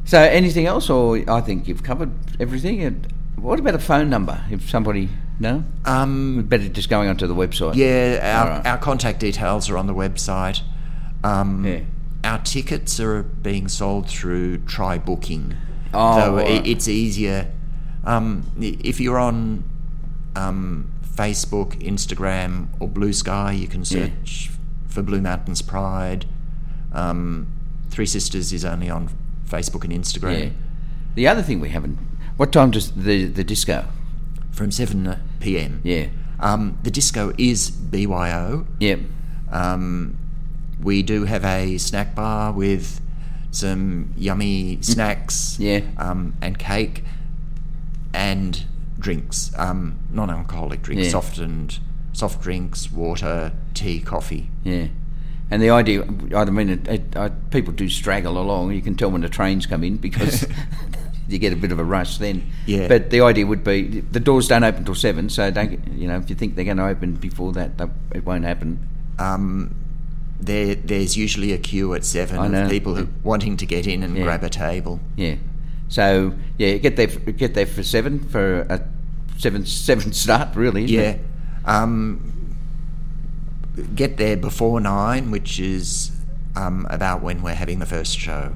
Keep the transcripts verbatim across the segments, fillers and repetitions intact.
So anything else, or I think you've covered everything. And what about a phone number? If somebody no, Um, we'd better just going onto the website. yeah, our, Alright. our contact details are on the website. Um, Yeah. Our tickets are being sold through Try Booking. Oh, so right. it, it's easier. Um, if you're on um, Facebook, Instagram, or Blue Sky, you can search for Blue Mountains Pride. Um, Three Sisters is only on Facebook and Instagram. Yeah. The other thing we haven't. What time does the the disco? From seven p.m. Yeah. Um, the disco is B Y O. Yep. Um, we do have a snack bar with some yummy snacks, Yeah. um, and cake, and drinks, um, non-alcoholic drinks, Yeah. soft and soft drinks, water, tea, coffee. Yeah. And the idea, I mean, it, it, I, people do straggle along. You can tell when the trains come in because you get a bit of a rush then. Yeah. But the idea would be the doors don't open till seven, so don't get- you know if you think they're going to open before that, that it won't happen. Um, there, there's usually a queue at seven I know. of people who wanting to get in and Yeah. grab a table. Yeah. So yeah, get there for, get there for seven for a seven seven start really. Isn't Yeah. It? Um, get there before nine, which is um, about when we're having the first show.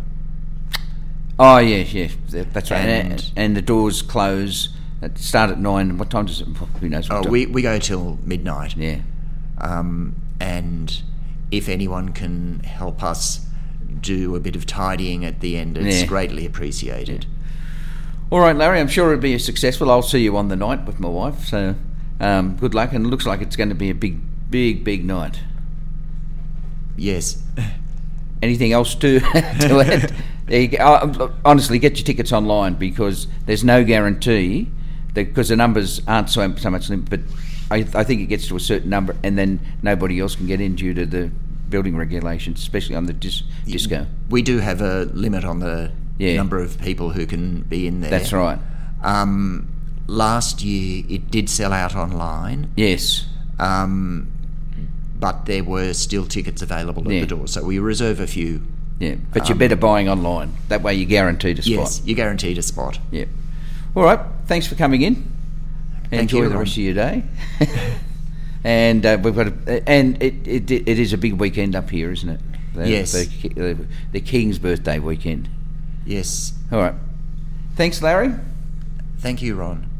Oh yeah, yeah, that- that's right. And, And- and the doors close. At, start at nine. What time does it? Who knows? What Oh, time? we, we go till midnight. Yeah. Um, and if anyone can help us do a bit of tidying at the end, it's Yeah. greatly appreciated. All right, Larry. I'm sure it'll be successful. I'll see you on the night with my wife. So um, good luck. And it looks like it's going to be a big, big, big night. Yes. Anything else to to add? There you go. Uh, honestly, get your tickets online because there's no guarantee because the numbers aren't so, so much limit. But I, I think it gets to a certain number and then nobody else can get in due to the building regulations, especially on the dis- disco. We do have a limit on the Yeah. number of people who can be in there. That's right. Um, last year it did sell out online, Yes. um, but there were still tickets available at Yeah. the door, so we reserve a few. Yeah. But you're better buying online. That way you're guaranteed a spot. Yes, you're guaranteed a spot. Yeah. All right. Thanks for coming in. Thank Enjoy you, the Ron. rest of your day. and uh, we've got, a, and it, it it is a big weekend up here, isn't it? The, Yes. The, the, the King's birthday weekend. Yes. All right. Thanks, Larry. Thank you, Ron.